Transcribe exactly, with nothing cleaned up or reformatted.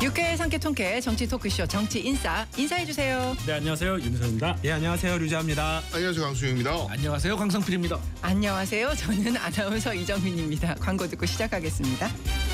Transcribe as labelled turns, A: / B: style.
A: 육회 상쾌 통쾌 정치 토크쇼 정치 인싸 인사해 주세요.
B: 네, 안녕하세요. 윤서입니다.
C: 예, 안녕하세요. 류지아입니다.
D: 안녕하세요. 강수영입니다.
B: 안녕하세요. 강성필입니다.
A: 안녕하세요. 저는 아나운서 이정민입니다. 광고 듣고 시작하겠습니다.